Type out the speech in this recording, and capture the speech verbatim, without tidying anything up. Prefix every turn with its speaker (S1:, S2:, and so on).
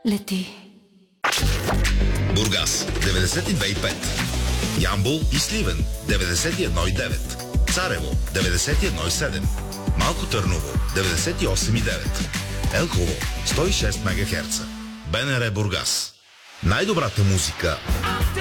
S1: лети.
S2: Бургас деветдесет и две и пет, Ямбол и Сливен деветдесет и едно и девет, Царево деветдесет и едно и седем, Малко Търново деветдесет и осем и девет, Елхово сто и шест мегахерца. БНР Бургас. Най-добрата музика